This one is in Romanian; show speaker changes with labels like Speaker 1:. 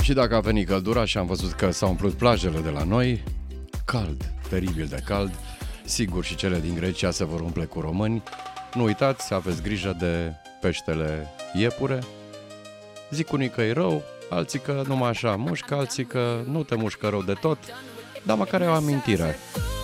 Speaker 1: Și dacă a venit căldura și am văzut că s-au umplut plajele de la noi, cald, teribil de cald, sigur și cele din Grecia se vor umple cu români. Nu uitați, aveți grijă de peștele iepure. Zic unii că e rău, alții că numai așa mușcă, alții că nu te mușcă rău de tot, dar măcar e o amintire.